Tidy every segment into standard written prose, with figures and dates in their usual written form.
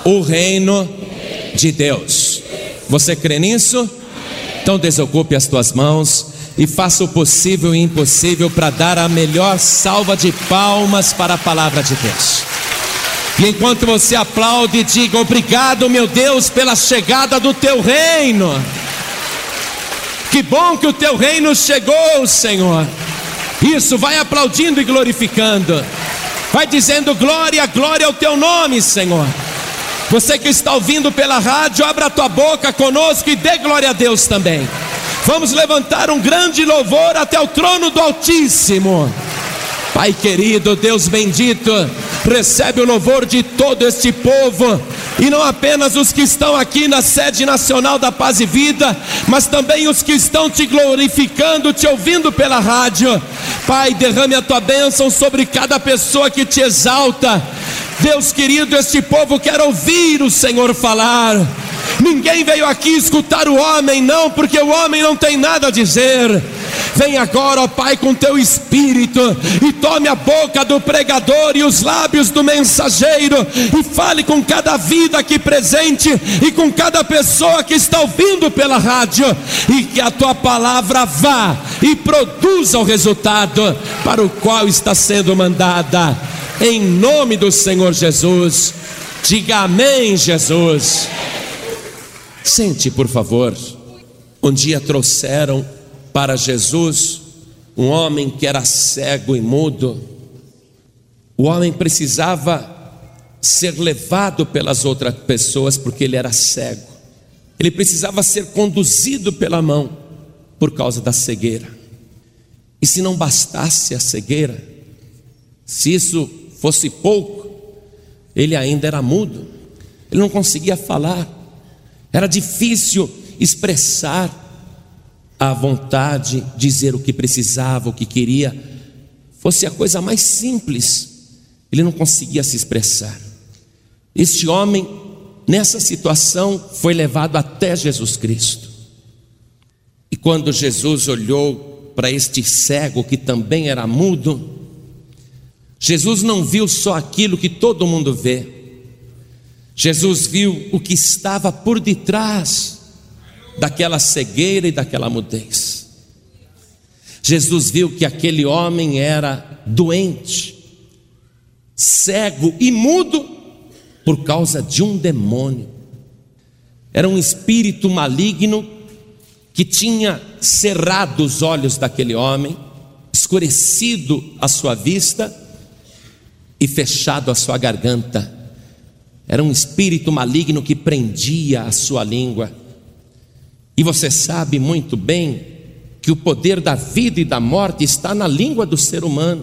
o reino de Deus. Você crê nisso? Então desocupe as tuas mãos e faça o possível e impossível para dar a melhor salva de palmas para a palavra de Deus. E enquanto você aplaude, diga: obrigado, meu Deus, pela chegada do teu reino. Que bom que o teu reino chegou, Senhor. Isso, vai aplaudindo e glorificando. Vai dizendo: glória, glória ao teu nome, Senhor. Você que está ouvindo pela rádio, abra a tua boca conosco e dê glória a Deus também. Vamos levantar um grande louvor até o trono do Altíssimo. Pai querido, Deus bendito, recebe o louvor de todo este povo, e não apenas os que estão aqui na sede nacional da Paz e Vida, mas também os que estão te glorificando, te ouvindo pela rádio. Pai, derrame a tua bênção sobre cada pessoa que te exalta. Deus querido, este povo quer ouvir o Senhor falar. Ninguém veio aqui escutar o homem, não, porque o homem não tem nada a dizer. Vem agora, ó Pai, com teu Espírito, e tome a boca do pregador e os lábios do mensageiro, e fale com cada vida aqui presente, e com cada pessoa que está ouvindo pela rádio, e que a tua palavra vá e produza o resultado para o qual está sendo mandada. Em nome do Senhor Jesus, diga amém, Jesus. Sente, por favor. Um dia trouxeram para Jesus um homem que era cego e mudo. O homem precisava ser levado pelas outras pessoas porque ele era cego. Ele precisava ser conduzido pela mão por causa da cegueira. E se não bastasse a cegueira, se isso fosse pouco, ele ainda era mudo. Ele não conseguia falar. Era difícil expressar a vontade, dizer o que precisava, o que queria. Fosse a coisa mais simples, ele não conseguia se expressar. Este homem, nessa situação, foi levado até Jesus Cristo. E quando Jesus olhou para este cego que também era mudo, Jesus não viu só aquilo que todo mundo vê. Jesus viu o que estava por detrás daquela cegueira e daquela mudez. Jesus viu que aquele homem era doente, cego e mudo por causa de um demônio. Era um espírito maligno que tinha cerrado os olhos daquele homem, escurecido a sua vista e fechado a sua garganta. Era um espírito maligno que prendia a sua língua. E você sabe muito bem que o poder da vida e da morte está na língua do ser humano.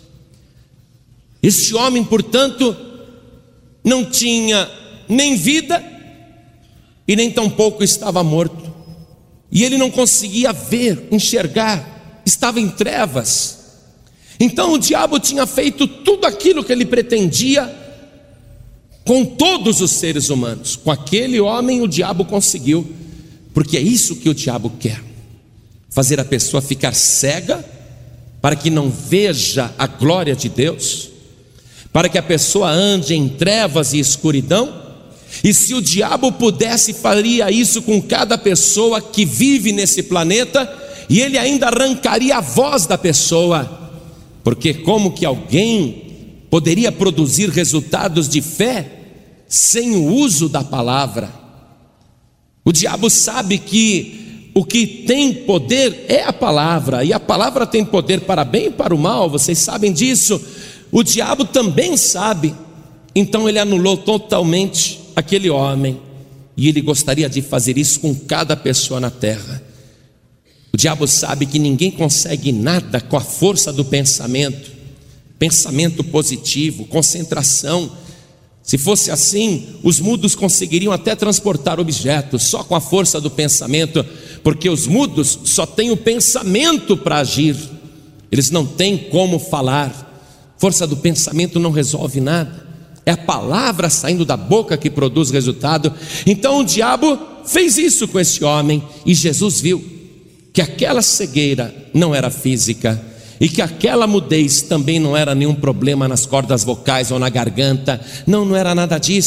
Este homem, portanto, não tinha nem vida e nem tampouco estava morto. E ele não conseguia ver, enxergar, estava em trevas. Então o diabo tinha feito tudo aquilo que ele pretendia com todos os seres humanos. Com aquele homem o diabo conseguiu, porque é isso que o diabo quer: fazer a pessoa ficar cega, para que não veja a glória de Deus, para que a pessoa ande em trevas e escuridão. E se o diabo pudesse, faria isso com cada pessoa que vive nesse planeta, e ele ainda arrancaria a voz da pessoa, porque como que alguém poderia produzir resultados de fé sem o uso da palavra? O diabo sabe que o que tem poder é a palavra, e a palavra tem poder para bem e para o mal, vocês sabem disso. O diabo também sabe. Então ele anulou totalmente aquele homem, e ele gostaria de fazer isso com cada pessoa na terra. O diabo sabe que ninguém consegue nada com a força do pensamento, pensamento positivo, concentração. Se fosse assim, os mudos conseguiriam até transportar objetos só com a força do pensamento, porque os mudos só têm o pensamento para agir, eles não têm como falar. Força do pensamento não resolve nada, é a palavra saindo da boca que produz resultado. Então o diabo fez isso com esse homem, e Jesus viu que aquela cegueira não era física, e que aquela mudez também não era nenhum problema nas cordas vocais ou na garganta. Não era nada disso.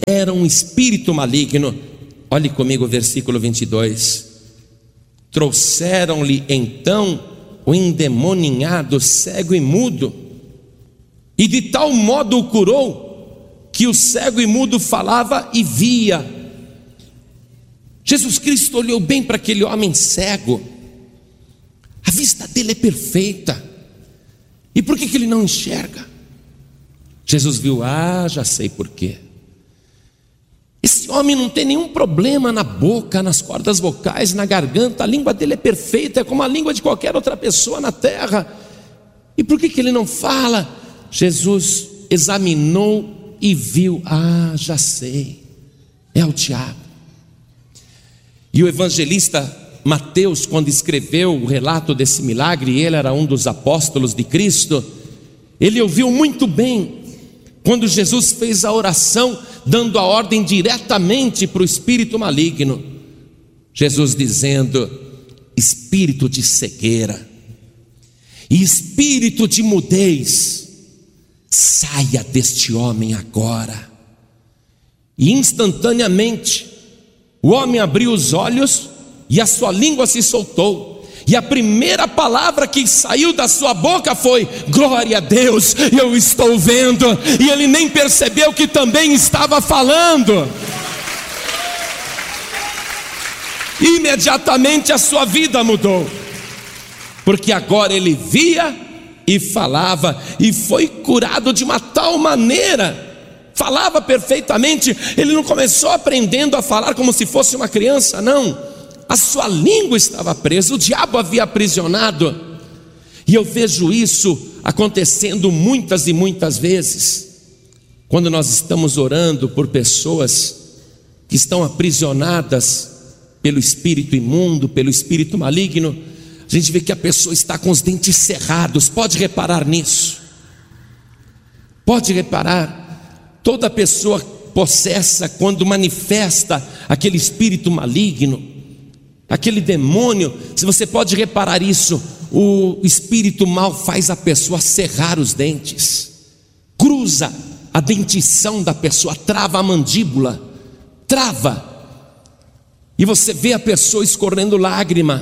era um espírito maligno. Olhe comigo o versículo 22. Trouxeram-lhe então o endemoninhado, cego e mudo, e de tal modo o curou, que o cego e mudo falava e via. Jesus Cristo olhou bem para aquele homem cego. A vista dele é perfeita. E por que ele não enxerga? Jesus viu, já sei por quê. Esse homem não tem nenhum problema na boca, nas cordas vocais, na garganta. A língua dele é perfeita, é como a língua de qualquer outra pessoa na terra. E por que ele não fala? Jesus examinou e viu, já sei, é o diabo. E o evangelista Mateus, quando escreveu o relato desse milagre, ele era um dos apóstolos de Cristo, ele ouviu muito bem quando Jesus fez a oração, dando a ordem diretamente para o espírito maligno. Jesus dizendo: espírito de cegueira e espírito de mudez, saia deste homem agora. E instantaneamente o homem abriu os olhos e a sua língua se soltou. E a primeira palavra que saiu da sua boca foi: glória a Deus, eu estou vendo. E ele nem percebeu que também estava falando. Imediatamente a sua vida mudou, porque agora ele via e falava, e foi curado de uma tal maneira, falava perfeitamente. Ele não começou aprendendo a falar como se fosse uma criança, não. A sua língua estava presa, o diabo havia aprisionado. E eu vejo isso acontecendo muitas e muitas vezes, quando nós estamos orando por pessoas que estão aprisionadas pelo espírito imundo, pelo espírito maligno. A gente vê que a pessoa está com os dentes cerrados. Pode reparar nisso. Pode reparar. Toda pessoa possessa, quando manifesta aquele espírito maligno, aquele demônio, se você pode reparar isso, o espírito mal faz a pessoa cerrar os dentes, cruza a dentição da pessoa, trava a mandíbula, trava, e você vê a pessoa escorrendo lágrima.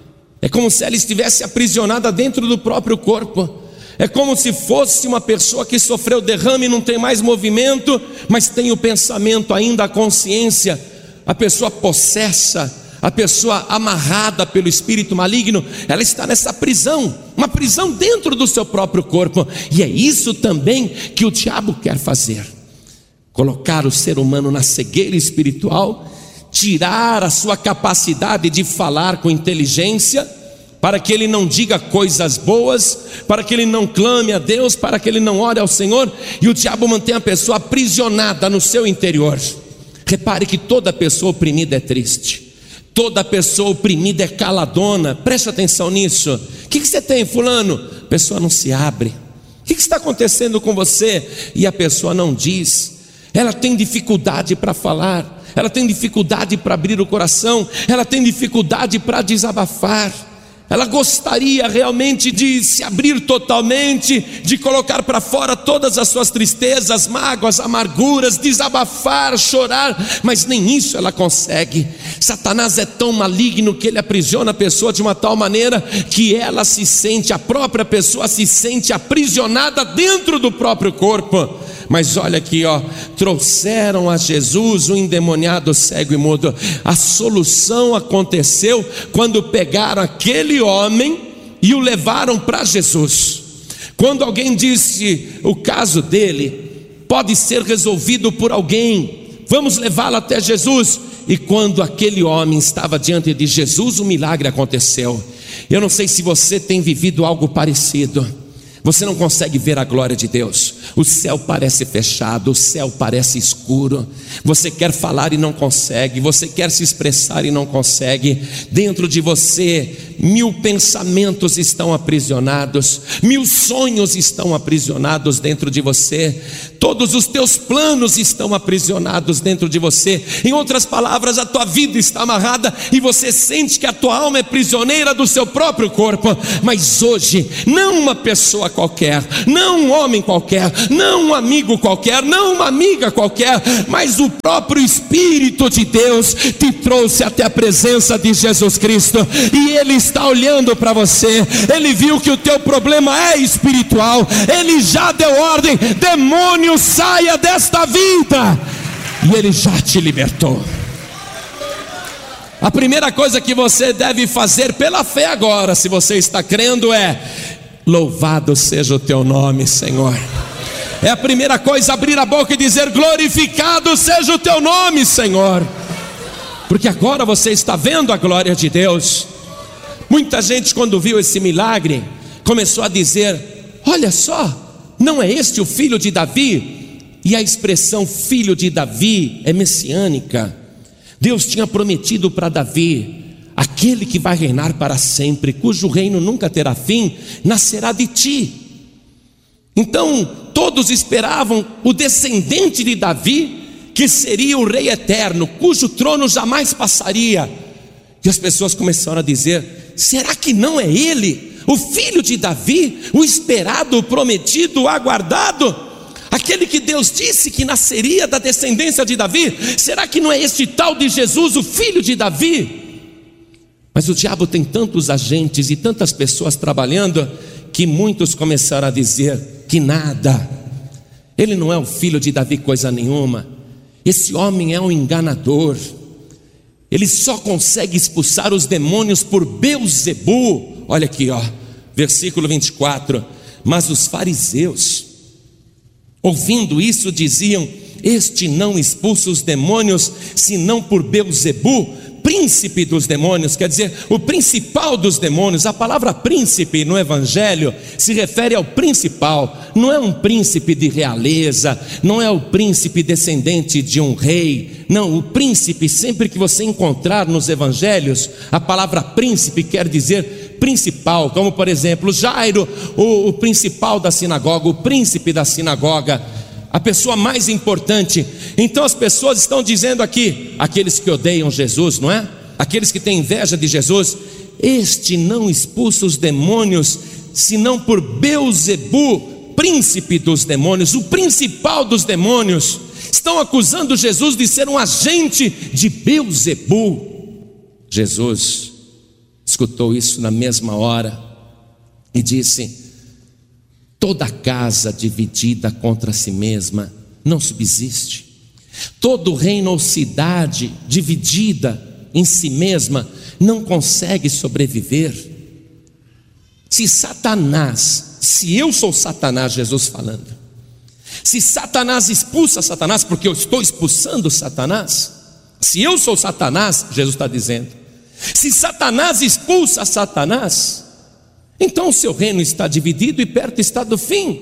É como se ela estivesse aprisionada dentro do próprio corpo. É como se fosse uma pessoa que sofreu derrame e não tem mais movimento, mas tem o pensamento ainda, a consciência. A pessoa possessa, a pessoa amarrada pelo espírito maligno, ela está nessa prisão, uma prisão dentro do seu próprio corpo. E é isso também que o diabo quer fazer: colocar o ser humano na cegueira espiritual, tirar a sua capacidade de falar com inteligência, para que ele não diga coisas boas, para que ele não clame a Deus, para que ele não ore ao Senhor. E o diabo mantém a pessoa aprisionada no seu interior. Repare que toda pessoa oprimida é triste, toda pessoa oprimida é caladona. Preste atenção nisso. O que você tem, fulano? A pessoa não se abre. O que está acontecendo com você? E a pessoa não diz. Ela tem dificuldade para falar, ela tem dificuldade para abrir o coração, ela tem dificuldade para desabafar. Ela gostaria realmente de se abrir totalmente, de colocar para fora todas as suas tristezas, mágoas, amarguras, desabafar, chorar, mas nem isso ela consegue. Satanás é tão maligno que ele aprisiona a pessoa de uma tal maneira que ela se sente, a própria pessoa se sente aprisionada dentro do próprio corpo. Mas olha aqui, trouxeram a Jesus um endemoniado cego e mudo. A solução aconteceu quando pegaram aquele homem e o levaram para Jesus. Quando alguém disse: o caso dele pode ser resolvido por alguém, vamos levá-lo até Jesus. E quando aquele homem estava diante de Jesus, o milagre aconteceu. Eu não sei se você tem vivido algo parecido. Você não consegue ver a glória de Deus. O céu parece fechado, o céu parece escuro. Você quer falar e não consegue, você quer se expressar e não consegue. Dentro de você 1000 pensamentos estão aprisionados, 1000 sonhos estão aprisionados dentro de você, todos os teus planos estão aprisionados dentro de você. Em outras palavras, a tua vida está amarrada e você sente que a tua alma é prisioneira do seu próprio corpo. Mas hoje, não uma pessoa qualquer, não um homem qualquer, não um amigo qualquer, não uma amiga qualquer, mas o próprio Espírito de Deus te trouxe até a presença de Jesus Cristo, e Ele está olhando para você. Ele viu que o teu problema é espiritual, Ele já deu ordem: demônio, saia desta vida, e Ele já te libertou. A primeira coisa que você deve fazer pela fé agora, se você está crendo, é: louvado seja o teu nome, Senhor. É a primeira coisa, abrir a boca e dizer: glorificado seja o teu nome, Senhor. Porque agora você está vendo a glória de Deus. Muita gente, quando viu esse milagre, começou a dizer: olha só, não é este o filho de Davi? E a expressão filho de Davi é messiânica. Deus tinha prometido para Davi: aquele que vai reinar para sempre, cujo reino nunca terá fim, nascerá de ti. Então todos esperavam o descendente de Davi, que seria o rei eterno, cujo trono jamais passaria. E as pessoas começaram a dizer: será que não é ele, o filho de Davi, o esperado, o prometido, o aguardado, aquele que Deus disse que nasceria da descendência de Davi? Será que não é este tal de Jesus, o filho de Davi? Mas o diabo tem tantos agentes e tantas pessoas trabalhando, que muitos começaram a dizer que nada, ele não é o filho de Davi coisa nenhuma. Esse homem é um enganador, ele só consegue expulsar os demônios por Beelzebu. Olha aqui, versículo 24. Mas os fariseus, ouvindo isso, diziam: este não expulsa os demônios senão por Beelzebu, príncipe dos demônios. Quer dizer, o principal dos demônios. A palavra príncipe no evangelho se refere ao principal. Não é um príncipe de realeza, não é o príncipe descendente de um rei. Não, o príncipe, sempre que você encontrar nos evangelhos, a palavra príncipe quer dizer principal. Como por exemplo, Jairo, o principal da sinagoga, o príncipe da sinagoga, a pessoa mais importante. Então as pessoas estão dizendo aqui, aqueles que odeiam Jesus, não é? Aqueles que têm inveja de Jesus: este não expulsa os demônios senão por Beelzebu, príncipe dos demônios, o principal dos demônios. Estão acusando Jesus de ser um agente de Beelzebu. Jesus escutou isso na mesma hora e disse: toda casa dividida contra si mesma não subsiste. Todo reino ou cidade dividida em si mesma não consegue sobreviver. Se Satanás, se eu sou Satanás, Jesus falando, se Satanás expulsa Satanás, porque eu estou expulsando Satanás, se eu sou Satanás, Jesus está dizendo, se Satanás expulsa Satanás, então o seu reino está dividido e perto está do fim.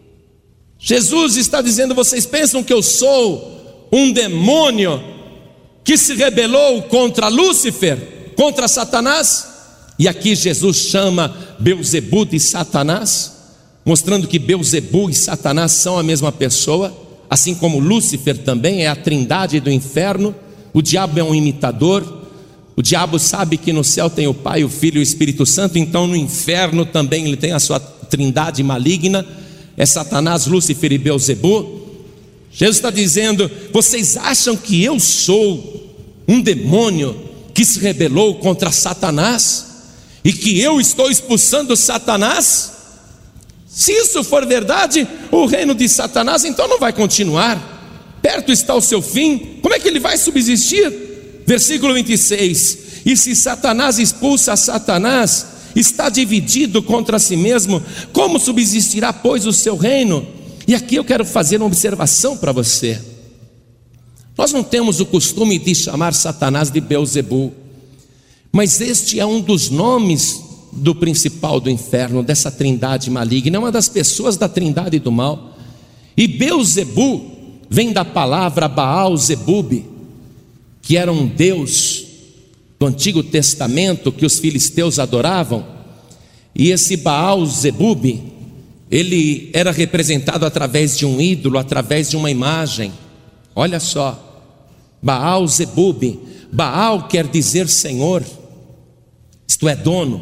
Jesus está dizendo: vocês pensam que eu sou um demônio que se rebelou contra Lúcifer, contra Satanás? E aqui Jesus chama Beelzebu de Satanás, mostrando que Beelzebu e Satanás são a mesma pessoa, assim como Lúcifer também é a trindade do inferno. O diabo é um imitador. O diabo sabe que no céu tem o Pai, o Filho e o Espírito Santo, então no inferno também ele tem a sua trindade maligna, é Satanás, Lúcifer e Beelzebu. Jesus está dizendo: vocês acham que eu sou um demônio que se rebelou contra Satanás e que eu estou expulsando Satanás? Se isso for verdade, o reino de Satanás então não vai continuar, perto está o seu fim. Como é que ele vai subsistir? Versículo 26: e se Satanás expulsa Satanás, está dividido contra si mesmo, como subsistirá, pois, o seu reino? E aqui eu quero fazer uma observação para você. Nós não temos o costume de chamar Satanás de Beelzebu, mas este é um dos nomes do principal do inferno, dessa trindade maligna, é uma das pessoas da trindade do mal. E Beelzebu vem da palavra Baal Zebub, que era um deus do Antigo Testamento que os filisteus adoravam. E esse Baal-zebub, ele era representado através de um ídolo, através de uma imagem. Olha só, Baal-zebub. Baal quer dizer Senhor, isto é, dono.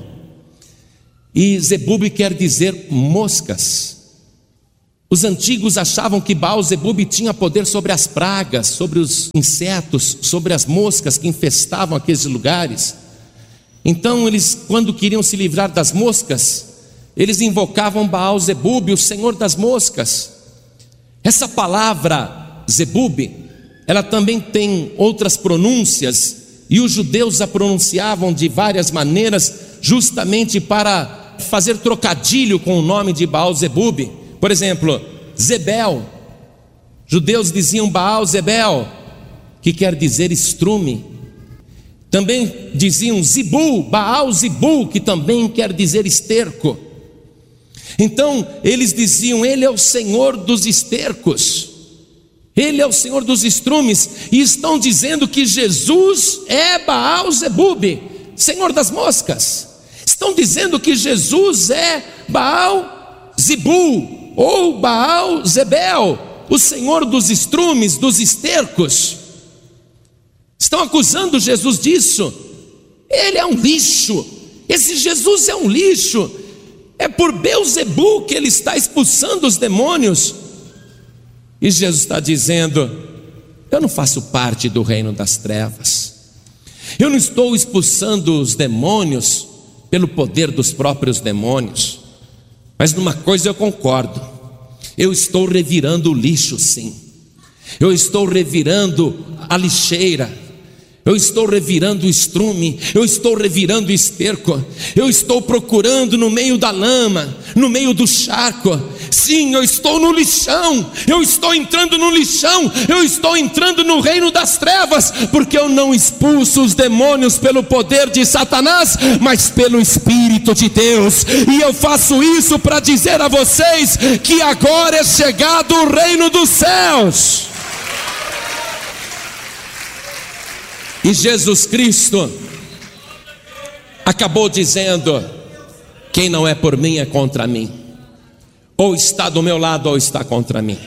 E Zebub quer dizer moscas. Os antigos achavam que Baal-zebub tinha poder sobre as pragas, sobre os insetos, sobre as moscas que infestavam aqueles lugares. Então eles, quando queriam se livrar das moscas, eles invocavam Baal-zebub, o senhor das moscas. Essa palavra Zebub, ela também tem outras pronúncias, e os judeus a pronunciavam de várias maneiras, justamente para fazer trocadilho com o nome de Baal-zebub. Por exemplo, Zebel, judeus diziam Baal-zebel, que quer dizer estrume. Também diziam Zibu, Baal-zibu, que também quer dizer esterco. Então eles diziam: ele é o senhor dos estercos, ele é o senhor dos estrumes. E estão dizendo que Jesus é Baal-zebub, senhor das moscas. Estão dizendo que Jesus é Baal-zibu ou Baal-zebel, o senhor dos estrumes, dos estercos. Estão acusando Jesus disso. Ele é um lixo, esse Jesus é um lixo. É por Beelzebu que ele está expulsando os demônios. E Jesus está dizendo: eu não faço parte do reino das trevas. Eu não estou expulsando os demônios pelo poder dos próprios demônios. Mas numa coisa eu concordo: eu estou revirando o lixo, sim. Eu estou revirando a lixeira, eu estou revirando o estrume, eu estou revirando o esterco, eu estou procurando no meio da lama, no meio do charco. Sim, eu estou no lixão, eu estou entrando no lixão, eu estou entrando no reino das trevas, porque eu não expulso os demônios pelo poder de Satanás, mas pelo Espírito de Deus. E eu faço isso para dizer a vocês que agora é chegado o reino dos céus. E Jesus Cristo acabou dizendo: quem não é por mim é contra mim. Ou está do meu lado ou está contra mim.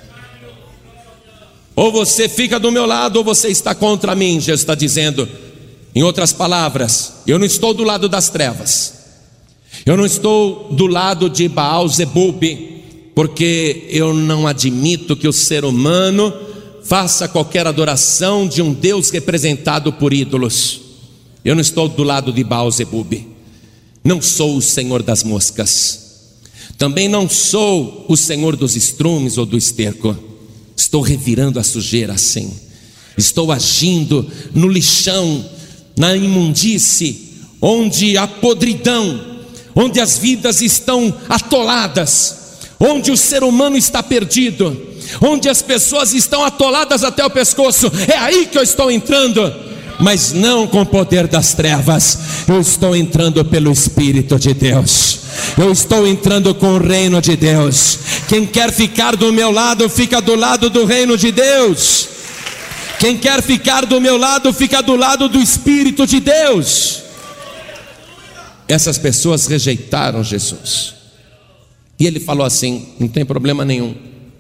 Ou você fica do meu lado ou você está contra mim. Jesus está dizendo, em outras palavras: eu não estou do lado das trevas, eu não estou do lado de Baal-zebub, porque eu não admito que o ser humano faça qualquer adoração de um Deus representado por ídolos. Eu não estou do lado de Baal-zebub. Não sou o senhor das moscas, também não sou o senhor dos estrumes ou do esterco. Estou revirando a sujeira, sim. Estou agindo no lixão, na imundície, onde a podridão, onde as vidas estão atoladas, onde o ser humano está perdido, onde as pessoas estão atoladas até o pescoço. É aí que eu estou entrando, mas não com o poder das trevas. Eu estou entrando pelo Espírito de Deus. Eu estou entrando com o reino de Deus. Quem quer ficar do meu lado, fica do lado do reino de Deus. Quem quer ficar do meu lado, fica do lado do Espírito de Deus. Essas pessoas rejeitaram Jesus. E ele falou assim: não tem problema nenhum.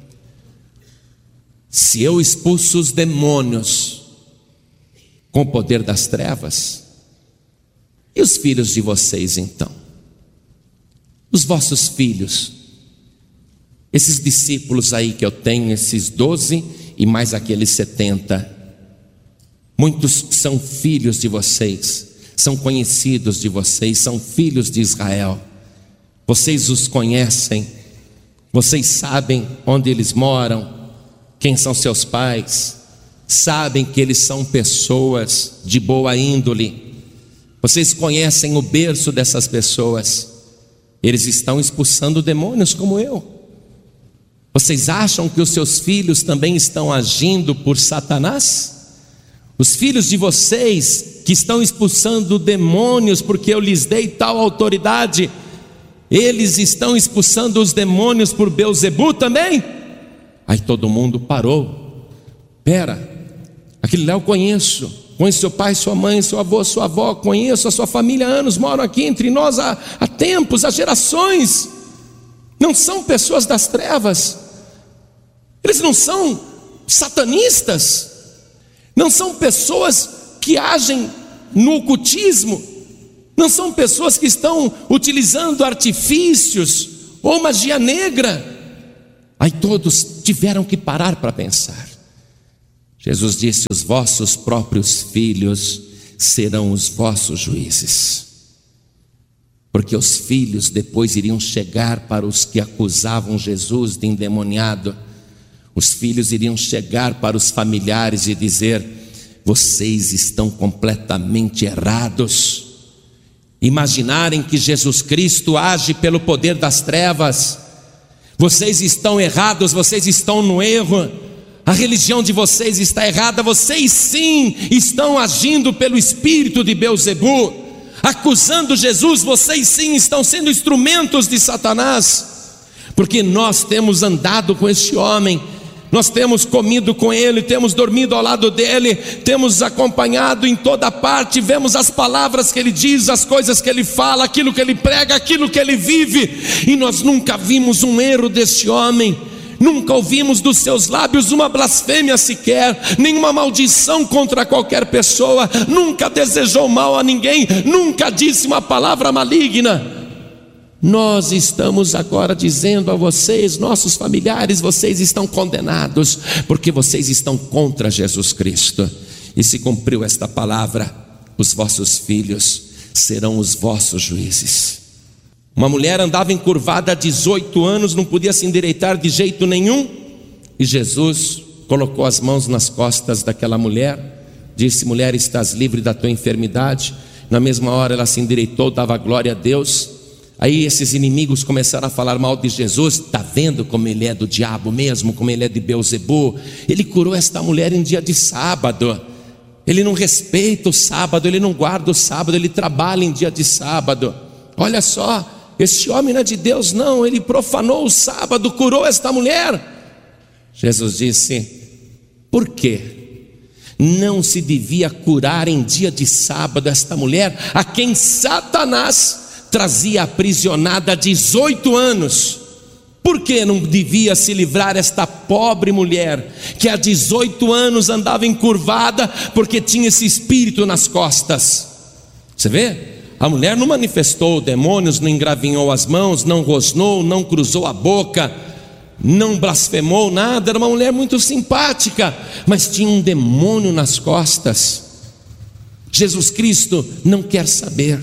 Se eu expulso os demônios com o poder das trevas, e os filhos de vocês então? Os vossos filhos, esses discípulos aí que eu tenho, esses 12 e mais aqueles 70, muitos são filhos de vocês, são conhecidos de vocês, são filhos de Israel. Vocês os conhecem, vocês sabem onde eles moram, quem são seus pais, sabem que eles são pessoas de boa índole. Vocês conhecem o berço dessas pessoas. Eles estão expulsando demônios como eu. Vocês acham que os seus filhos também estão agindo por Satanás? Os filhos de vocês que estão expulsando demônios porque eu lhes dei tal autoridade, eles estão expulsando os demônios por Beelzebu também? Aí todo mundo parou. Pera, aquele lá eu conheço. conheço seu pai, sua mãe, seu avô, sua avó, conheço a sua família há anos, moram aqui entre nós há tempos, há gerações. Não são pessoas das trevas, eles não são satanistas, não são pessoas que agem no ocultismo, não são pessoas que estão utilizando artifícios ou magia negra. Aí todos tiveram que parar para pensar. Jesus disse: os vossos próprios filhos serão os vossos juízes, porque os filhos depois iriam chegar para os que acusavam Jesus de endemoniado. Os filhos iriam chegar para os familiares e dizer: vocês estão completamente errados. Imaginarem que Jesus Cristo age pelo poder das trevas. Vocês estão errados, vocês estão no erro. A religião de vocês está errada. Vocês sim estão agindo pelo espírito de Beelzebu, acusando Jesus. Vocês sim estão sendo instrumentos de Satanás, porque nós temos andado com este homem, nós temos comido com ele, temos dormido ao lado dele, temos acompanhado em toda parte, vemos as palavras que ele diz, as coisas que ele fala, aquilo que ele prega, aquilo que ele vive, e nós nunca vimos um erro deste homem, nunca ouvimos dos seus lábios uma blasfêmia sequer, nenhuma maldição contra qualquer pessoa, nunca desejou mal a ninguém, nunca disse uma palavra maligna. Nós estamos agora dizendo a vocês, nossos familiares, vocês estão condenados, porque vocês estão contra Jesus Cristo. E se cumpriu esta palavra: os vossos filhos serão os vossos juízes. Uma mulher andava encurvada há 18 anos, não podia se endireitar de jeito nenhum, e Jesus colocou as mãos nas costas daquela mulher, disse: mulher, estás livre da tua enfermidade. Na mesma hora ela se endireitou, dava glória a Deus. Aí esses inimigos começaram a falar mal de Jesus. Está vendo como ele é do diabo mesmo, como ele é de Beelzebu? Ele curou esta mulher em dia de sábado. Ele não respeita o sábado, ele não guarda o sábado, ele trabalha em dia de sábado. Olha só, este homem não é de Deus não, ele profanou o sábado, curou esta mulher. Jesus disse: por quê? Não se devia curar em dia de sábado esta mulher, a quem Satanás trazia aprisionada há 18 anos. Por que não devia se livrar esta pobre mulher, que há 18 anos andava encurvada, porque tinha esse espírito nas costas? Você vê? A mulher não manifestou demônios, não engravinhou as mãos, não rosnou, não cruzou a boca, não blasfemou nada. Era uma mulher muito simpática, mas tinha um demônio nas costas. Jesus Cristo não quer saber.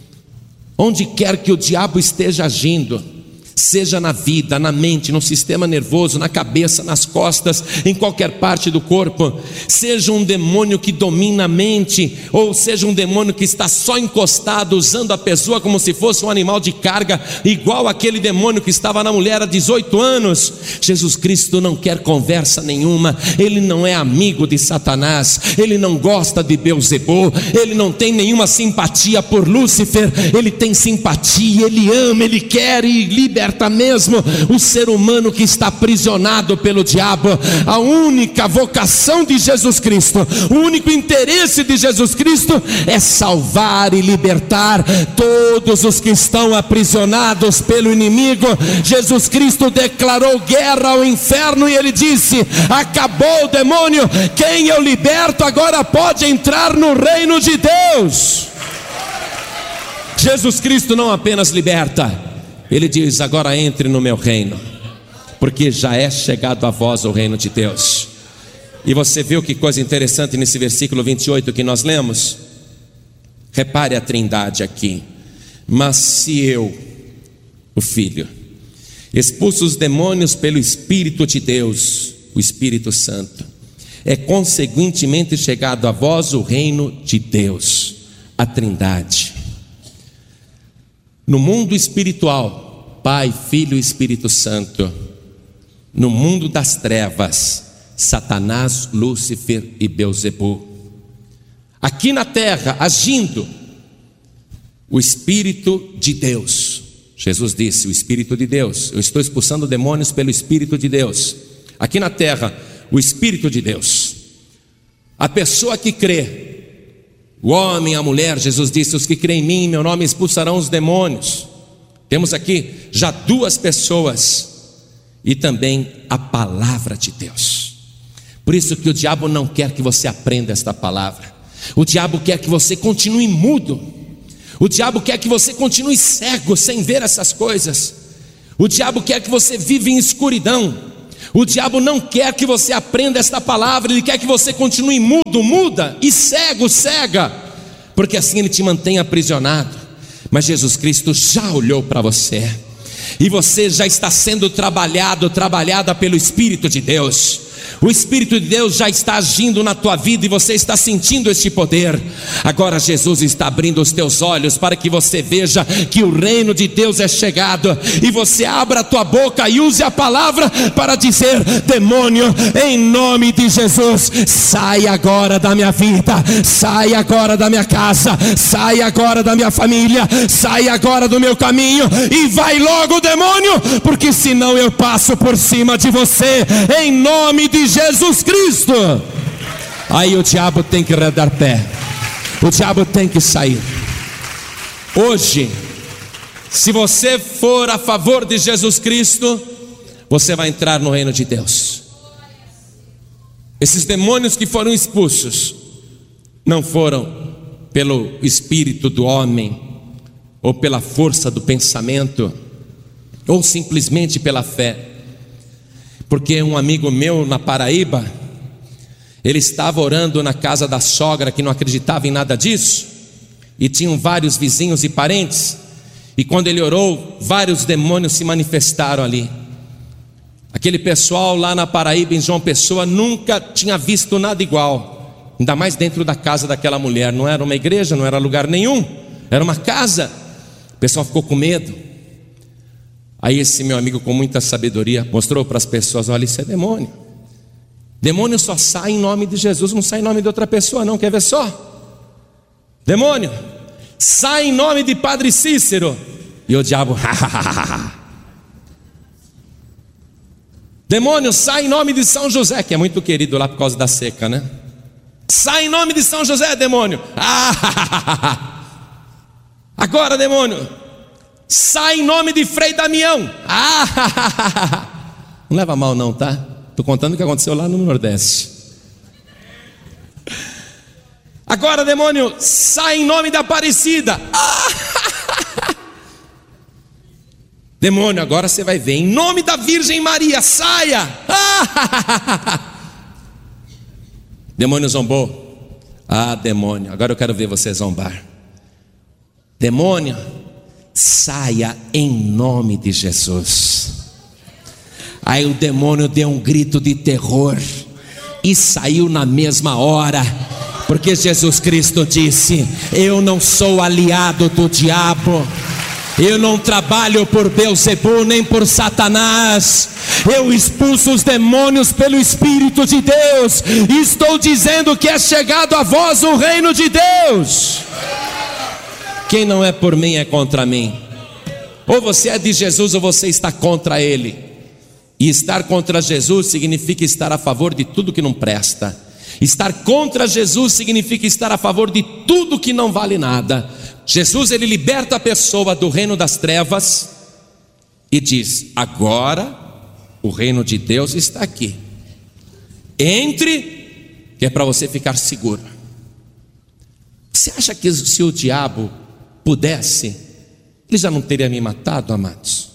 Onde quer que o diabo esteja agindo, seja na vida, na mente, no sistema nervoso, na cabeça, nas costas, em qualquer parte do corpo, seja um demônio que domina a mente, ou seja um demônio que está só encostado, usando a pessoa como se fosse um animal de carga, igual aquele demônio que estava na mulher há 18 anos, Jesus Cristo não quer conversa nenhuma. Ele não é amigo de Satanás, ele não gosta de Beelzebu, ele não tem nenhuma simpatia por Lúcifer, ele tem simpatia, ele ama, ele quer e liberta mesmo o ser humano que está aprisionado pelo diabo. A única vocação de Jesus Cristo, o único interesse de Jesus Cristo é salvar e libertar todos os que estão aprisionados pelo inimigo. Jesus Cristo declarou guerra ao inferno e ele disse: acabou o demônio, quem eu liberto agora pode entrar no reino de Deus. Jesus Cristo não apenas liberta, ele diz: agora entre no meu reino, porque já é chegado a vós o reino de Deus. E você viu que coisa interessante nesse versículo 28 que nós lemos? Repare a trindade aqui. Mas se eu, o Filho, expulso os demônios pelo Espírito de Deus, o Espírito Santo, é consequentemente chegado a vós o reino de Deus, a trindade. No mundo espiritual, Pai, Filho e Espírito Santo. No mundo das trevas, Satanás, Lúcifer e Beelzebu. Aqui na terra, agindo, o Espírito de Deus. Jesus disse: o Espírito de Deus. Eu estou expulsando demônios pelo Espírito de Deus. Aqui na terra, o Espírito de Deus. A pessoa que crê O homem e a mulher, Jesus disse: os que creem em mim, em meu nome, expulsarão os demônios. Temos aqui já duas pessoas. E também a palavra de Deus. Por isso que o diabo não quer que você aprenda esta palavra. O diabo quer que você continue mudo. O diabo quer que você continue cego, sem ver essas coisas. O diabo quer que você viva em escuridão. O diabo não quer que você aprenda esta palavra. Ele quer que você continue mudo, muda, e cego, cega, porque assim ele te mantém aprisionado. Mas Jesus Cristo já olhou para você, e você já está sendo trabalhada pelo Espírito de Deus. O Espírito de Deus já está agindo na tua vida e você está sentindo este poder. Agora Jesus está abrindo os teus olhos para que você veja que o reino de Deus é chegado, e você abra a tua boca e use a palavra para dizer: demônio, em nome de Jesus, sai agora da minha vida, sai agora da minha casa, sai agora da minha família, sai agora do meu caminho, e vai logo, demônio, porque senão eu passo por cima de você, em nome de Jesus Cristo. Aí o diabo tem que arredar pé, o diabo tem que sair. Hoje, se você for a favor de Jesus Cristo, você vai entrar no reino de Deus. Esses demônios que foram expulsos não foram pelo espírito do homem, ou pela força do pensamento, ou simplesmente pela fé. Porque um amigo meu na Paraíba, ele estava orando na casa da sogra, que não acreditava em nada disso, e tinham vários vizinhos e parentes, e quando ele orou, vários demônios se manifestaram ali. Aquele pessoal lá na Paraíba, em João Pessoa, nunca tinha visto nada igual, ainda mais dentro da casa daquela mulher. Não era uma igreja, não era lugar nenhum, era uma casa. O pessoal ficou com medo. Aí esse meu amigo, com muita sabedoria, mostrou para as pessoas: olha, isso é demônio. Demônio só sai em nome de Jesus, não sai em nome de outra pessoa não. Quer ver só? Demônio sai em nome de Padre Cícero. E o diabo demônio sai em nome de São José, que é muito querido lá por causa da seca, né? Sai em nome de São José, demônio. Agora, demônio, sai em nome de Frei Damião. Não leva mal não, tá? Estou contando o que aconteceu lá no Nordeste. Agora, demônio, sai em nome da Aparecida. Demônio, agora você vai ver, em nome da Virgem Maria, saia. Demônio zombou. Demônio, agora eu quero ver você zombar. Demônio, saia em nome de Jesus. Aí o demônio deu um grito de terror e saiu na mesma hora, porque Jesus Cristo disse: eu não sou aliado do diabo, eu não trabalho por Beelzebul nem por Satanás, eu expulso os demônios pelo Espírito de Deus, e estou dizendo que é chegado a vós o reino de Deus. Quem não é por mim é contra mim. Ou você é de Jesus ou você está contra Ele. E estar contra Jesus significa estar a favor de tudo que não presta. Estar contra Jesus significa estar a favor de tudo que não vale nada. Jesus, ele liberta a pessoa do reino das trevas e diz: agora o reino de Deus está aqui, entre, que é para você ficar seguro. Você acha que se o diabo pudesse, ele já não teria me matado, amados?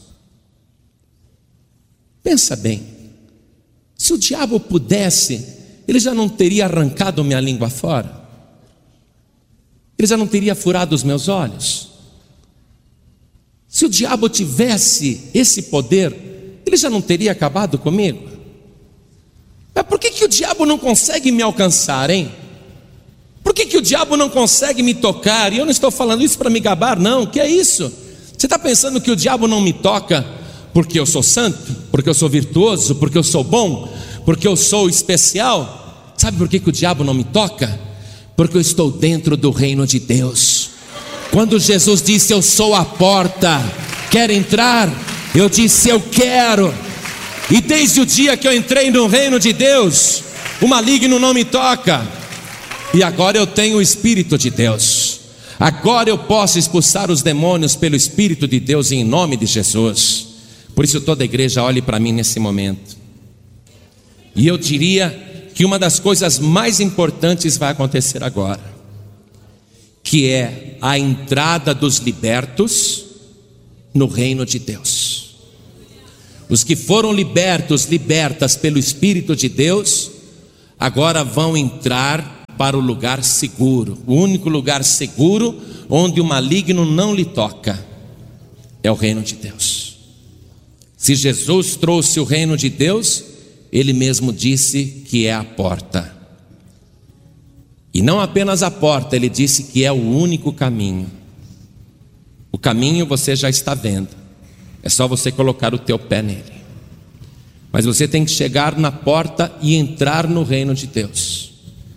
Pensa bem, se o diabo pudesse, ele já não teria arrancado minha língua fora? Ele já não teria furado os meus olhos? Se o diabo tivesse esse poder, ele já não teria acabado comigo? Mas por que o diabo não consegue me alcançar, hein? Por que o diabo não consegue me tocar? E eu não estou falando isso para me gabar, não. Que é isso? Você está pensando que o diabo não me toca porque eu sou santo, porque eu sou virtuoso, porque eu sou bom, porque eu sou especial? Sabe por que o diabo não me toca? Porque eu estou dentro do reino de Deus. Quando Jesus disse: eu sou a porta, quer entrar? Eu disse: eu quero. E desde o dia que eu entrei no reino de Deus, o maligno não me toca. E agora eu tenho o Espírito de Deus. Agora eu posso expulsar os demônios pelo Espírito de Deus em nome de Jesus. Por isso toda a igreja olhe para mim nesse momento. E eu diria que uma das coisas mais importantes vai acontecer agora, que é a entrada dos libertos no reino de Deus. Os que foram libertas pelo Espírito de Deus, agora vão entrar para o lugar seguro. O único lugar seguro onde o maligno não lhe toca é o reino de Deus. Se Jesus trouxe o reino de Deus, Ele mesmo disse que é a porta. E não apenas a porta, Ele disse que é o único caminho. O caminho você já está vendo, é só você colocar o teu pé nele. Mas você tem que chegar na porta e entrar no reino de Deus.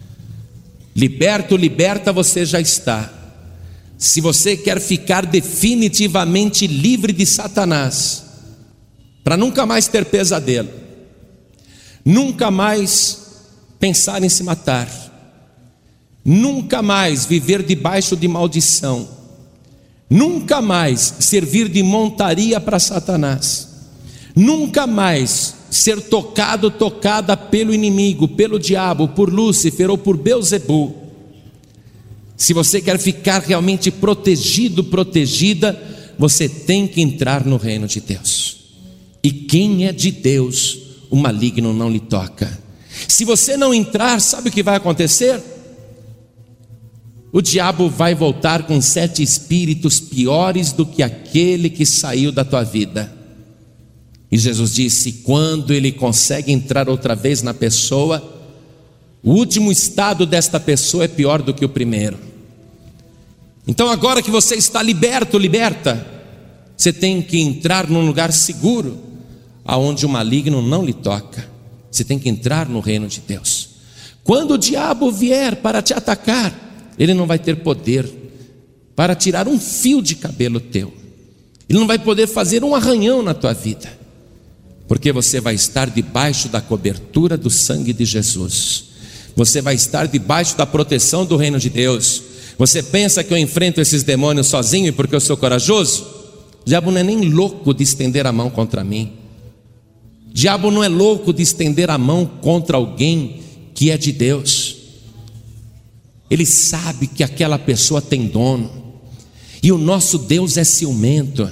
Liberta você já está. Se você quer ficar definitivamente livre de Satanás, para nunca mais ter pesadelo, nunca mais pensar em se matar, nunca mais viver debaixo de maldição, nunca mais servir de montaria para Satanás, nunca mais ser tocada pelo inimigo, pelo diabo, por Lúcifer ou por Belzebu. Se você quer ficar realmente protegido, protegida, você tem que entrar no reino de Deus. E quem é de Deus, o maligno não lhe toca. Se você não entrar, sabe o que vai acontecer? O diabo vai voltar com 7 espíritos piores do que aquele que saiu da tua vida. E Jesus disse, quando ele consegue entrar outra vez na pessoa, o último estado desta pessoa é pior do que o primeiro. Então agora que você está liberta, você tem que entrar num lugar seguro, aonde o maligno não lhe toca. Você tem que entrar no reino de Deus. Quando o diabo vier para te atacar, ele não vai ter poder para tirar um fio de cabelo teu. Ele não vai poder fazer um arranhão na tua vida, porque você vai estar debaixo da cobertura do sangue de Jesus. Você vai estar debaixo da proteção do reino de Deus. Você pensa que eu enfrento esses demônios sozinho e porque eu sou corajoso? O diabo não é nem louco de estender a mão contra mim. O diabo não é louco de estender a mão contra alguém que é de Deus. Ele sabe que aquela pessoa tem dono. E o nosso Deus é ciumento.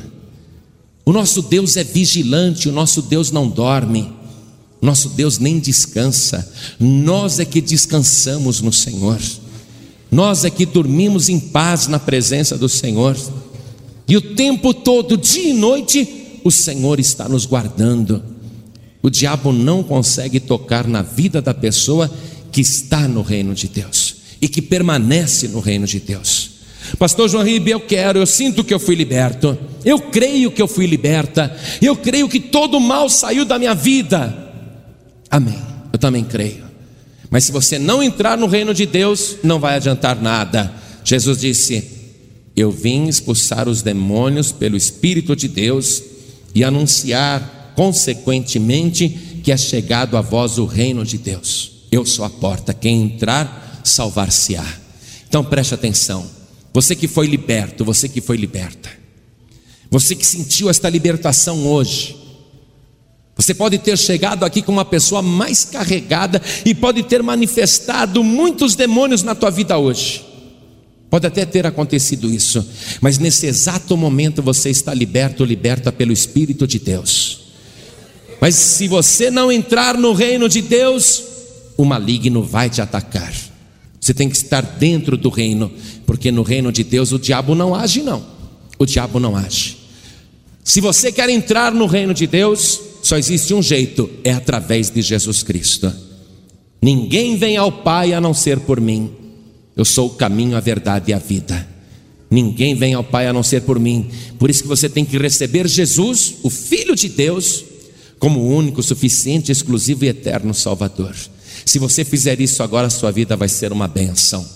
O nosso Deus é vigilante, o nosso Deus não dorme, o nosso Deus nem descansa. Nós é que descansamos no Senhor, nós é que dormimos em paz na presença do Senhor. E o tempo todo, dia e noite, o Senhor está nos guardando. O diabo não consegue tocar na vida da pessoa que está no reino de Deus e que permanece no reino de Deus. Pastor João Ribeiro, eu sinto que eu fui liberto, eu creio que eu fui liberta, eu creio que todo mal saiu da minha vida. Amém, eu também creio. Mas se você não entrar no reino de Deus, não vai adiantar nada. Jesus disse, eu vim expulsar os demônios pelo Espírito de Deus e anunciar consequentemente que é chegado a vós o reino de Deus. Eu sou a porta, quem entrar salvar-se-á. Então preste atenção. Você que foi liberto, você que foi liberta, você que sentiu esta libertação hoje, você pode ter chegado aqui com uma pessoa mais carregada e pode ter manifestado muitos demônios na tua vida hoje. Pode até ter acontecido isso, mas nesse exato momento você está liberto, liberta pelo Espírito de Deus. Mas se você não entrar no reino de Deus, o maligno vai te atacar. Você tem que estar dentro do reino, porque no reino de Deus o diabo não age não. O diabo não age. Se você quer entrar no reino de Deus, só existe um jeito, é através de Jesus Cristo. Ninguém vem ao Pai a não ser por mim. Eu sou o caminho, a verdade e a vida. Ninguém vem ao Pai a não ser por mim. Por isso que você tem que receber Jesus, o Filho de Deus, como o único, suficiente, exclusivo e eterno Salvador. Se você fizer isso agora, a sua vida vai ser uma bênção.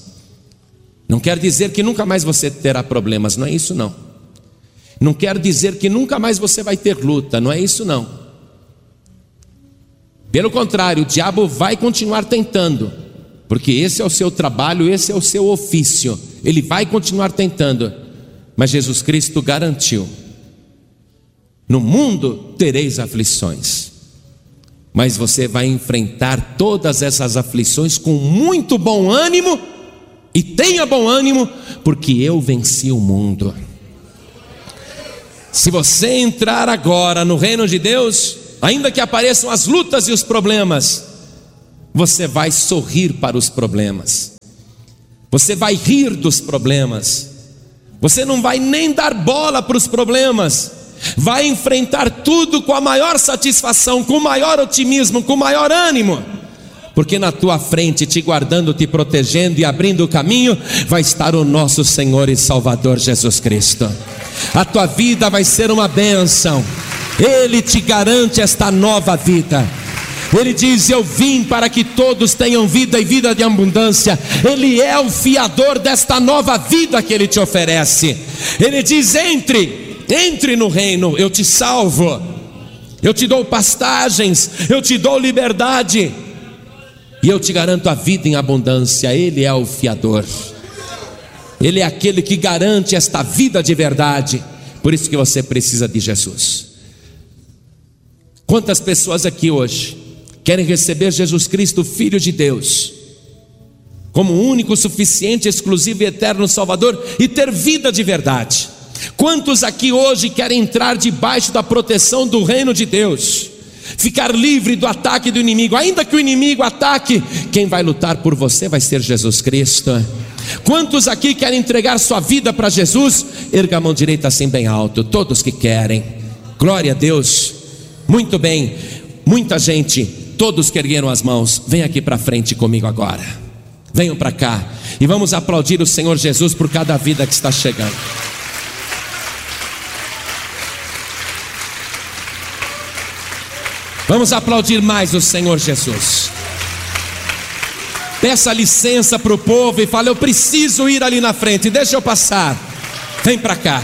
Não quer dizer que nunca mais você terá problemas, não é isso não. Não quer dizer que nunca mais você vai ter luta, não é isso não. Pelo contrário, o diabo vai continuar tentando, porque esse é o seu trabalho, esse é o seu ofício. Ele vai continuar tentando, mas Jesus Cristo garantiu: no mundo tereis aflições, mas você vai enfrentar todas essas aflições com muito bom ânimo, e tenha bom ânimo, porque eu venci o mundo. Se você entrar agora no reino de Deus, ainda que apareçam as lutas e os problemas, você vai sorrir para os problemas, você vai rir dos problemas, você não vai nem dar bola para os problemas, vai enfrentar tudo com a maior satisfação, com o maior otimismo, com o maior ânimo, porque na tua frente, te guardando, te protegendo e abrindo o caminho, vai estar o nosso Senhor e Salvador Jesus Cristo. A tua vida vai ser uma bênção. Ele te garante esta nova vida. Ele diz: eu vim para que todos tenham vida e vida de abundância. Ele é o fiador desta nova vida que Ele te oferece. Ele diz: entre no reino, eu te salvo, eu te dou pastagens, eu te dou liberdade, e eu te garanto a vida em abundância. Ele é o fiador, Ele é aquele que garante esta vida de verdade. Por isso que você precisa de Jesus. Quantas pessoas aqui hoje querem receber Jesus Cristo, Filho de Deus, como único, suficiente, exclusivo e eterno Salvador, e ter vida de verdade? Quantos aqui hoje querem entrar debaixo da proteção do reino de Deus, ficar livre do ataque do inimigo? Ainda que o inimigo ataque, quem vai lutar por você vai ser Jesus Cristo. Quantos aqui querem entregar sua vida para Jesus? Erga a mão direita assim bem alto, todos que querem. Glória a Deus. Muito bem, muita gente, todos que ergueram as mãos, vem aqui para frente comigo agora. Venham para cá e vamos aplaudir o Senhor Jesus por cada vida que está chegando. Vamos aplaudir mais o Senhor Jesus. Peça licença para o povo e fale: eu preciso ir ali na frente, deixa eu passar. Vem para cá.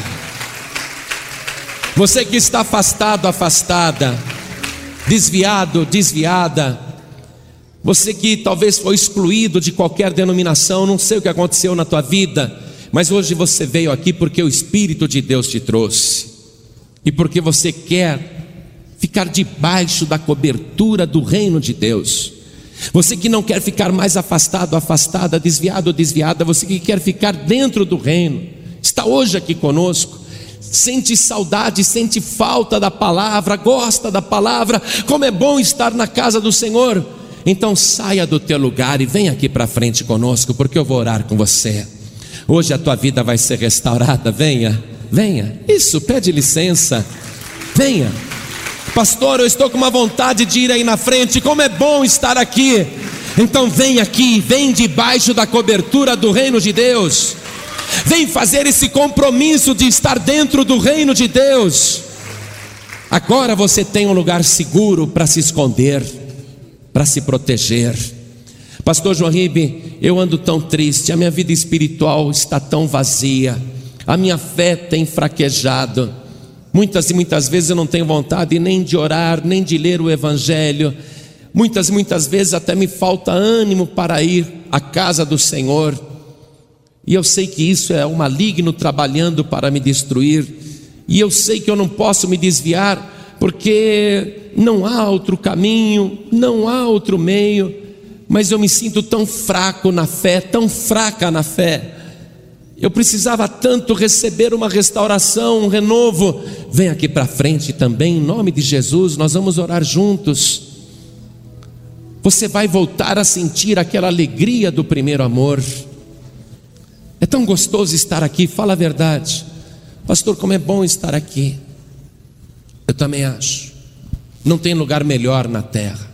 Você que está afastado, afastada, desviado, desviada, você que talvez foi excluído de qualquer denominação, não sei o que aconteceu na tua vida, mas hoje você veio aqui porque o Espírito de Deus te trouxe, e porque você quer ficar debaixo da cobertura do reino de Deus. Você que não quer ficar mais afastado, afastada, desviado ou desviada, você que quer ficar dentro do reino, está hoje aqui conosco, sente saudade, sente falta da palavra, gosta da palavra, como é bom estar na casa do Senhor. Então saia do teu lugar e vem aqui para frente conosco, porque eu vou orar com você. Hoje a tua vida vai ser restaurada. Venha, venha. Isso, pede licença. Venha. Pastor, eu estou com uma vontade de ir aí na frente, como é bom estar aqui. Então vem aqui, vem debaixo da cobertura do reino de Deus. Vem fazer esse compromisso de estar dentro do reino de Deus. Agora você tem um lugar seguro para se esconder, para se proteger. Pastor João Ribe, eu ando tão triste, a minha vida espiritual está tão vazia, a minha fé tem fraquejado. Muitas e muitas vezes eu não tenho vontade nem de orar, nem de ler o Evangelho. Muitas e muitas vezes até me falta ânimo para ir à casa do Senhor. E eu sei que isso é o maligno trabalhando para me destruir. E eu sei que eu não posso me desviar, porque não há outro caminho, não há outro meio. Mas eu me sinto tão fraco na fé, tão fraca na fé. Eu precisava tanto receber uma restauração, um renovo. Vem aqui para frente também, em nome de Jesus, nós vamos orar juntos. Você vai voltar a sentir aquela alegria do primeiro amor. É tão gostoso estar aqui, fala a verdade. Pastor, como é bom estar aqui. Eu também acho. Não tem lugar melhor na terra.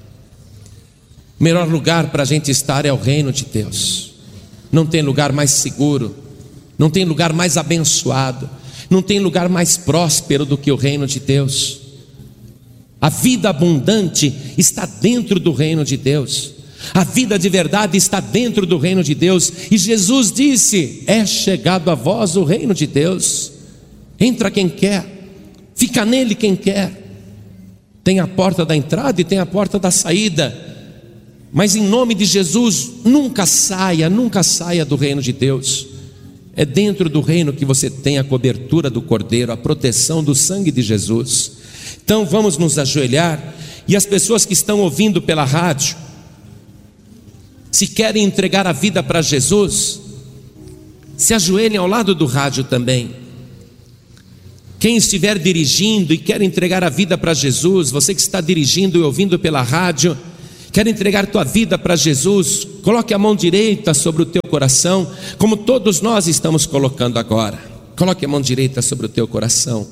O melhor lugar para a gente estar é o reino de Deus. Não tem lugar mais seguro, não tem lugar mais abençoado, não tem lugar mais próspero do que o reino de Deus. A vida abundante está dentro do reino de Deus. A vida de verdade está dentro do reino de Deus. E Jesus disse: é chegado a vós o reino de Deus. Entra quem quer, fica nele quem quer. Tem a porta da entrada e tem a porta da saída. Mas em nome de Jesus, nunca saia do reino de Deus. É dentro do reino que você tem a cobertura do Cordeiro, a proteção do sangue de Jesus. Então vamos nos ajoelhar, e as pessoas que estão ouvindo pela rádio, se querem entregar a vida para Jesus, se ajoelhem ao lado do rádio também. Quem estiver dirigindo e quer entregar a vida para Jesus, você que está dirigindo e ouvindo pela rádio, quer entregar tua vida para Jesus, coloque a mão direita sobre o teu coração, como todos nós estamos colocando agora. Coloque a mão direita sobre o teu coração.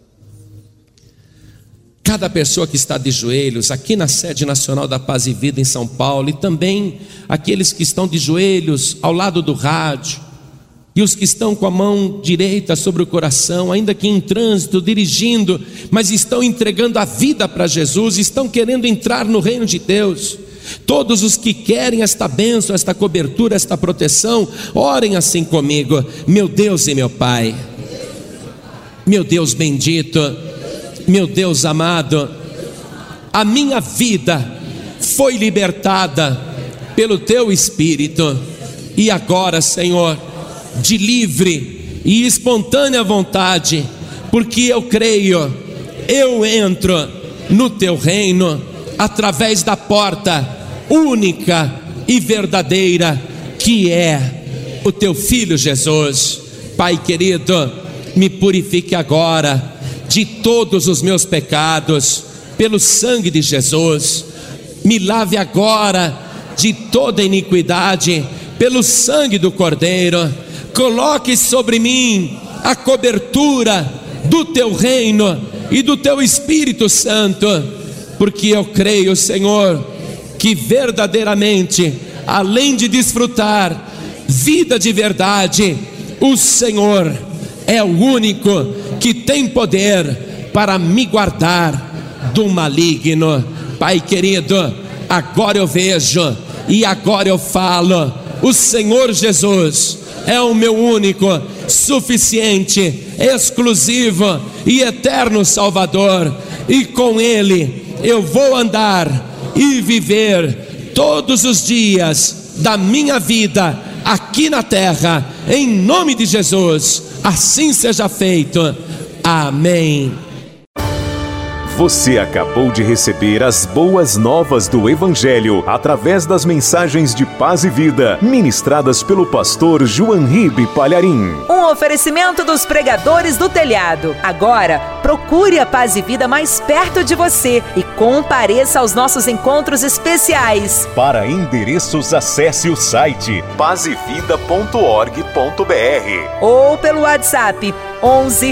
Cada pessoa que está de joelhos aqui na sede nacional da Paz e Vida em São Paulo, e também aqueles que estão de joelhos ao lado do rádio, e os que estão com a mão direita sobre o coração, ainda que em trânsito, dirigindo, mas estão entregando a vida para Jesus, estão querendo entrar no reino de Deus. Todos os que querem esta bênção, esta cobertura, esta proteção, orem assim comigo: meu Deus e meu Pai, meu Deus bendito, meu Deus amado, a minha vida foi libertada pelo Teu Espírito, e agora, Senhor, de livre e espontânea vontade, porque eu creio, eu entro no Teu reino através da porta única e verdadeira, que é o Teu Filho Jesus. Pai querido, me purifique agora de todos os meus pecados pelo sangue de Jesus. Me lave agora de toda iniquidade pelo sangue do Cordeiro. Coloque sobre mim a cobertura do Teu reino e do Teu Espírito Santo, porque eu creio, Senhor, que verdadeiramente, além de desfrutar vida de verdade, o Senhor é o único que tem poder para me guardar do maligno. Pai querido, agora eu vejo e agora eu falo: o Senhor Jesus é o meu único, suficiente, exclusivo e eterno Salvador, e com Ele eu vou andar e viver todos os dias da minha vida aqui na terra, em nome de Jesus. Assim seja feito. Amém. Você acabou de receber as boas novas do Evangelho através das mensagens de paz e vida ministradas pelo pastor João Ribe Palharim. Um oferecimento dos pregadores do telhado. Agora, procure a Paz e Vida mais perto de você e compareça aos nossos encontros especiais. Para endereços, acesse o site pazevida.org.br ou pelo WhatsApp 11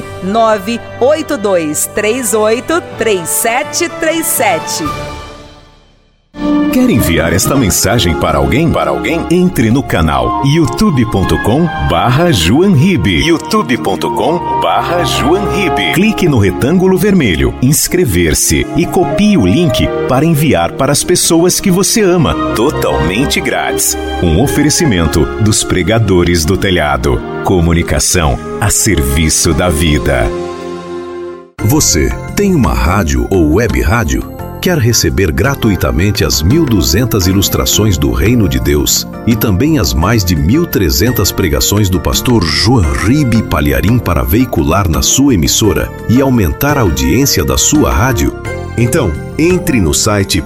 982 38 3737. Quer enviar esta mensagem para alguém? Entre no canal youtube.com/JoãoRibe. youtube.com/JoãoRibe. Clique no retângulo vermelho, inscrever-se e copie o link para enviar para as pessoas que você ama, totalmente grátis. Um oferecimento dos pregadores do telhado. Comunicação a serviço da vida. Você tem uma rádio ou web rádio? Quer receber gratuitamente as 1.200 ilustrações do Reino de Deus e também as mais de 1.300 pregações do pastor João Ribe Palharim para veicular na sua emissora e aumentar a audiência da sua rádio? Então, entre no site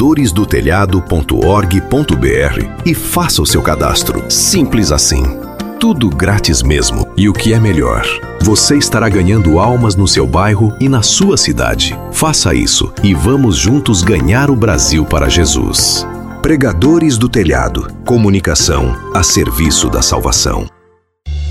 pregadoresdotelhado.org.br e faça o seu cadastro. Simples assim. Tudo grátis mesmo. E o que é melhor, você estará ganhando almas no seu bairro e na sua cidade. Faça isso e vamos juntos ganhar o Brasil para Jesus. Pregadores do Telhado. Comunicação a serviço da salvação.